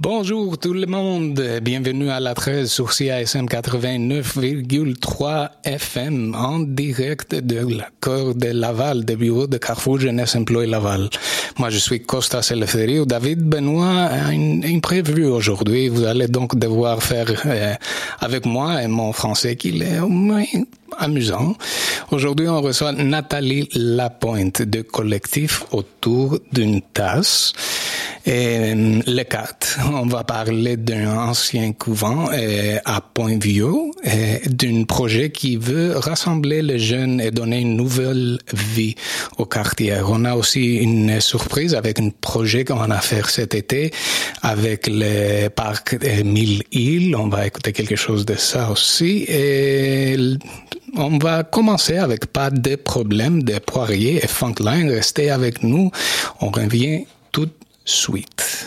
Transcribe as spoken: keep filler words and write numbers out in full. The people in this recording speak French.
Bonjour tout le monde, bienvenue à la treize sur C I S M quatre-vingt-neuf virgule trois F M en direct de l'accord de Laval, des bureaux de Carrefour Jeunesse Employé Laval. Moi je suis Costas Eleftheriou. David Benoît a une imprévu aujourd'hui, vous allez donc devoir faire euh, avec moi et mon français qu'il est au moins amusant. Aujourd'hui, on reçoit Nathalie Lapointe de collectif autour d'une tasse. Et les quatre, on va parler d'un ancien couvent euh, à Point-Vieux, et d'un projet qui veut rassembler les jeunes et donner une nouvelle vie au quartier. On a aussi une surprise avec un projet qu'on a fait cet été avec le parc euh, Mille Îles. On va écouter quelque chose de ça aussi. Et on va commencer avec Pas de problème de Poirier et Funkline. Restez avec nous. On revient tout de suite.